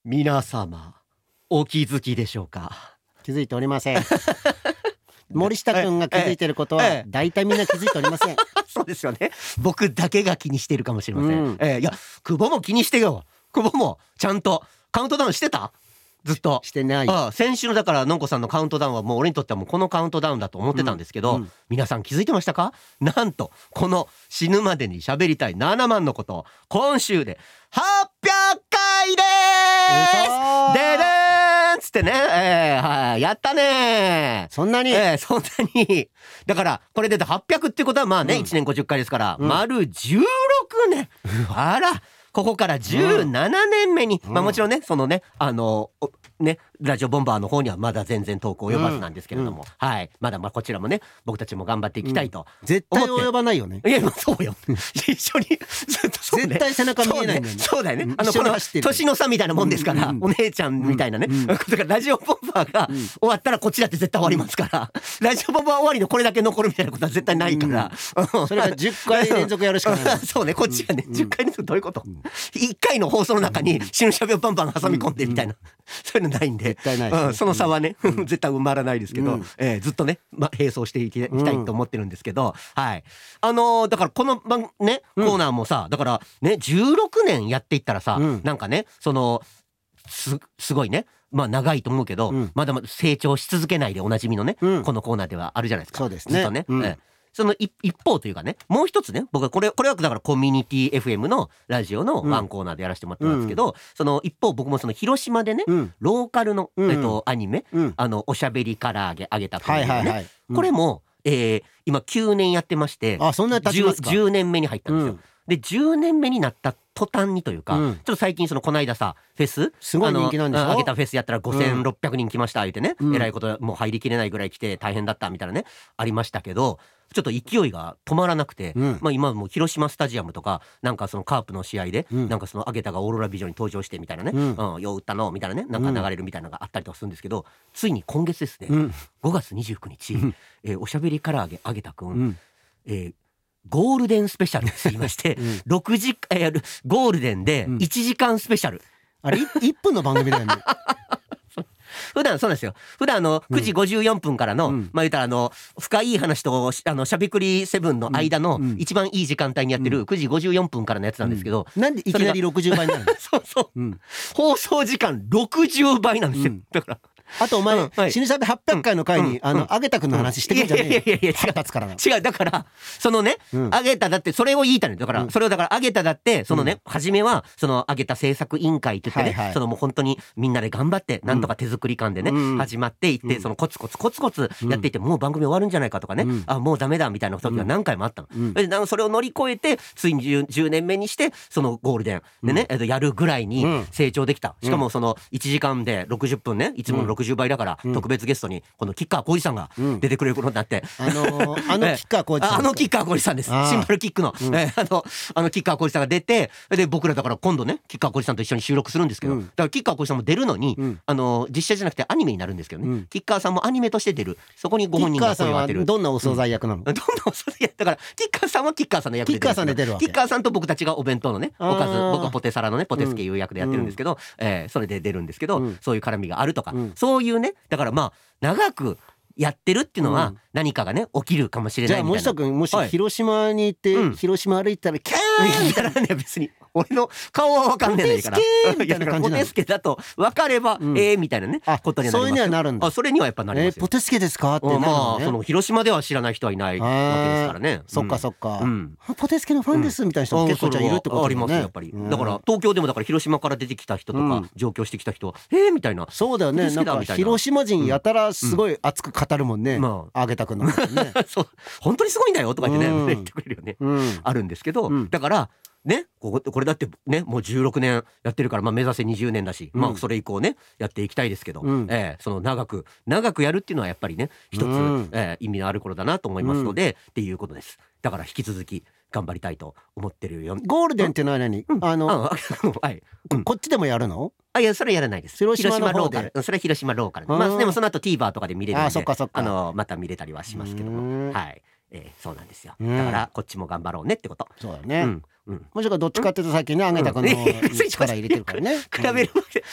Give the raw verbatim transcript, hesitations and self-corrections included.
皆様お気づきでしょうか。 気づいておりません森下くんが気づいてることは大体みんな気づいておりませんそうですよね。僕だけが気にしてるかもしれません、 うんえー、いや久保も気にしてよ。久保もちゃんとカウントダウンしてた？ずっとしてない。 ああ先週のだからのんこさんのカウントダウンはもう俺にとってはもうこのカウントダウンだと思ってたんですけど、 うんうん、 皆さん気づいてましたか？なんとこの死ぬまでに喋りたいななまんのこと今週ではっぴゃっかいでーす。ででーんつってね、えーはい、やったねー。 そんなに、 えー、そんなにだからこれではっぴゃくってことはまあね、うん、いちねんごじゅっかいですから、うん、丸じゅうろくねん。あらここからじゅうななねんめに、うん、まあもちろんねそのねあのねラジオボンバーの方にはまだ全然投稿及ばずなんですけれども、うん、はいまだまあこちらもね僕たちも頑張っていきたいと、うん、 絶対及ばないよね。 いやそうよ一緒にずっとそう、ね、 絶対背中見えないんだよね。 そうだよね、うん、あのこの年の差みたいなもんですから、うん、お姉ちゃんみたいなね、うん、だからラジオボンバーが終わったらこっちだって絶対終わりますから、うん、ラジオボンバー終わりのこれだけ残るみたいなことは絶対ないから、 うん、それがじゅっかい連続やるしかないそうねこっちがね、うん、じゅっかい連続どういうこと、うん、いっかいの放送の中に死ぬしゃべをバンバン挟み込んでみたいな、うん、そういうのないんで絶対ないですね、 うん、その差はね、うん、絶対埋まらないですけど、うんえー、ずっとね、ま、並走していきたいと思ってるんですけど、うん、はいあのー、だからこの番ねコーナーもさ、うん、だからねじゅうろくねんやっていったらさ、うん、なんかねそのす, すごいねまあ長いと思うけど、うん、まだまだ成長し続けないでおなじみのね、うん、このコーナーではあるじゃないですか。 そうですね。 ずっとね、うんえーその一方というかねもう一つね僕はこれこれはだからコミュニティ エフエム のラジオのワンコーナーでやらせてもらってますけど、うん、その一方僕もその広島でね、うん、ローカルの、うんえっと、アニメ、うん、あのおしゃべり唐揚げあげたというね、はいはいはいうん、これも、えー、今きゅうねんやってましてあそんな経ちますか 10, じゅうねんめに入ったんですよ、うん、でじゅうねんめになった途端にというか、うん、ちょっと最近そのこの間さフェスすごい人気なんでしょ。 あげたフェスやったらごせんろっぴゃくにん来ました言ってね、 うん、 えらいこともう入りきれないぐらい来て大変だったみたいなねありましたけどちょっと勢いが止まらなくて、うんまあ、今もう広島スタジアムとかなんかそのカープの試合で、うん、なんかそのアゲタがオーロラビジョンに登場してみたいなね、うんうん、よう打ったのみたいなねなんか流れるみたいなのがあったりとかするんですけど、うん、ついに今月ですね、うん、ごがつにじゅうくにち、うんえー、おしゃべり唐揚げあげたくん、うんえーゴールデンスペシャルと言いまして、うん、ろくじ、えー、ゴールデンでいちじかんスペシャル、うん、 あれいっぷんの番組だよね普段そうなんですよ。普段あのくじごじゅうよんぷんからの、うん、まあ言ったらあの深い話とあのしゃべくりセブンの間の一番いい時間帯にやってるくじごじゅうよんぷんからのやつなんですけど、 うん、なんでいきなりろくじゅうばいになるのそうそう、うん、放送時間ろくじゅうばいなんですよ、うん、だからあとお前、うんはい、死ぬしゃべはっぴゃっかいの回に、うん、あの、うん、あげたくんの話してくんじゃねえよ。 いやいやいやいや違う立つからな。 違うだからそのね、うん、あげただってそれを言いたいのだから、うん、それをだからあげただってそのね、うん、初めはそのあげた制作委員会って言ってね、はいはい、そのもう本当にみんなで頑張ってなんとか手作り感でね、うん、始まっていって、うん、そのコツコツコツコツやっていって、うん、もう番組終わるんじゃないかとかね、うん、あもうダメだみたいな時が何回もあったの、うん、でそれを乗り越えてついに 10, じゅうねんめにしてそのゴールデンでね、うん、やるぐらいに成長できた。しかもそのいちじかんでろくじゅっぷんねいつものろくじゅうばいだから、うん特別ゲストにこの吉川晃司さんが出てくれることになって、 うん、あのー、あの吉川晃司さんあの吉川晃司さんです。シンバルキックの、うんえー、あのあの吉川晃司さんが出てで僕らだから今度ね吉川晃司さんと一緒に収録するんですけど、うん、だから吉川晃司さんも出るのに、うん、あの実写じゃなくてアニメになるんですけどね、うん、吉川さんもアニメとして出る。そこにご本人が声を当てる。 吉川さんはどんなお惣菜役なの、うん、 どんなお惣菜役だから吉川さんは吉川さんの役で出る。 吉川さんで出るわけ。 吉川さんと僕たちがお弁当のねおかず僕はポテサラのねポテスケいう役でやってるんですけど、うんえー、それで出るんですけど、うん、そういう絡みがあるとか、うん、そういうねだからまあ長くやってるっていうのは何かがね起きるかもしれないみたいな。 じゃあ森下君もし広島に行って、はい、広島歩いたらキャーみたいなね別に俺の顔は分かんねえからみたいな感じなの。 ポテスケだと分かれば、うん、えーみたいなねことにはなりますよ。 そういうにはなるんだ。 あそれにはやっぱなりますよ、 えー、ポテスケですかってなるのね。 まあその広島では知らない人はいないわけですからね。 そっかそっか、 うん、 ポテスケのファンです、うん、みたいな人も結構じゃいるってことだね。 ありますやっぱり、うん、だから東京でもだから広島から出てきた人とか、うん、上京してきた人えーみたいな。 そうだよね。なんか広島人やたらすごい熱く語るもんね、うんまああげたくんの、ね、 そう本当にすごいんだよとか言ってね、うん、言ってくれるよね、うん、あるんですけど、うん、だからねここ、これだってねもうじゅうろくねんやってるから、まあ、目指せにじゅうねんだし、うん、まあそれ以降ねやっていきたいですけど、うんえー、その長く長くやるっていうのはやっぱりね一つ、うんえー、意味のあることだなと思いますので、うん、っていうことです。だから引き続き頑張りたいと思ってるよ。 ゴールデンってのは何、うん、あのあはい、 うん、こっちでもやるの？ あいやそれやらないです。 広島の方で広島ローカルそれは広島ローカル、まあ、でもその後 TVer とかで見れるんであ, そっかそっかあのまた見れたりはしますけどもはい、えー、そうなんですよ。だからこっちも頑張ろうねってこと。 そうだね、 うんうん、 もしくはどっちかっていうと最近ねあげたくんの力入れてるからね。 比べるわけ